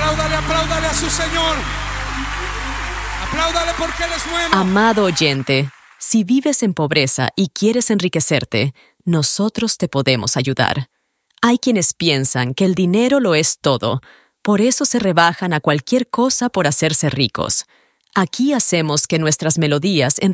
Apláudale, apláudale a su Señor. Apláudale porque Él es bueno. Amado oyente, si vives en pobreza y quieres enriquecerte, nosotros te podemos ayudar. Hay quienes piensan que el dinero lo es todo, por eso se rebajan a cualquier cosa por hacerse ricos. Aquí hacemos que nuestras melodías